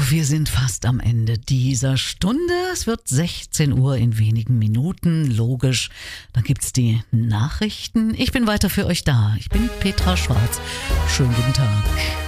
wir sind fast am Ende dieser Stunde. Es wird 16 Uhr in wenigen Minuten, logisch. Dann gibt's die Nachrichten. Ich bin weiter für euch da. Ich bin Petra Schwarz. Schönen guten Tag.